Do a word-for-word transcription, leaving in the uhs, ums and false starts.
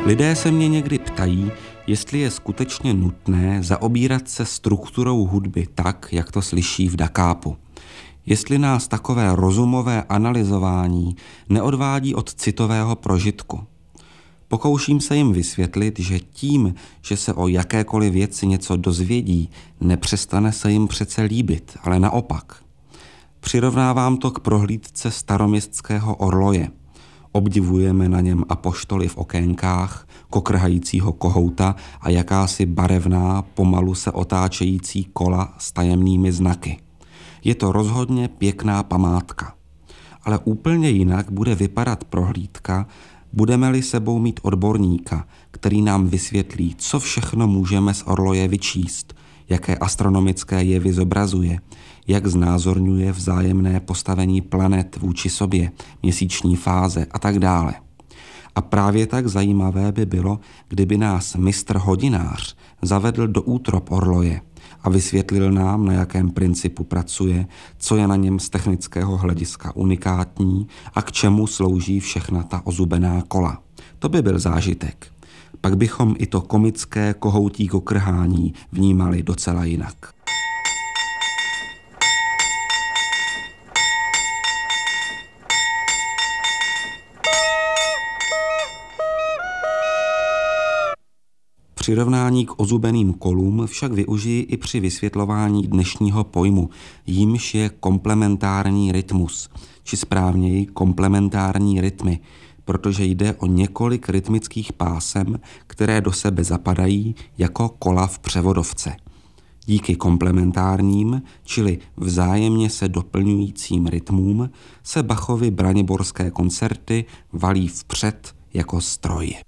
Lidé se mě někdy ptají, jestli je skutečně nutné zaobírat se strukturou hudby tak, jak to slyší v Da Capu. Jestli nás takové rozumové analyzování neodvádí od citového prožitku. Pokouším se jim vysvětlit, že tím, že se o jakékoliv věci něco dozvědí, nepřestane se jim přece líbit, ale naopak. Přirovnávám to k prohlídce staroměstského orloje. Obdivujeme na něm apoštoly v okénkách, kokrhajícího kohouta a jakási barevná, pomalu se otáčející kola s tajemnými znaky. Je to rozhodně pěkná památka. Ale úplně jinak bude vypadat prohlídka, budeme-li sebou mít odborníka, který nám vysvětlí, co všechno můžeme z orloje vyčíst, jaké astronomické jevy zobrazuje, jak znázorňuje vzájemné postavení planet vůči sobě, měsíční fáze a tak dále. A právě tak zajímavé by bylo, kdyby nás mistr hodinář zavedl do útrop orloje a vysvětlil nám, na jakém principu pracuje, co je na něm z technického hlediska unikátní a k čemu slouží všechna ta ozubená kola. To by byl zážitek. Pak bychom i to komické kohoutí kokrhání vnímali docela jinak. Přirovnání k ozubeným kolům však využiji i při vysvětlování dnešního pojmu, jímž je komplementární rytmus, či správněji komplementární rytmy, protože jde o několik rytmických pásem, které do sebe zapadají jako kola v převodovce. Díky komplementárním, čili vzájemně se doplňujícím rytmům, se Bachovy braniborské koncerty valí vpřed jako stroj.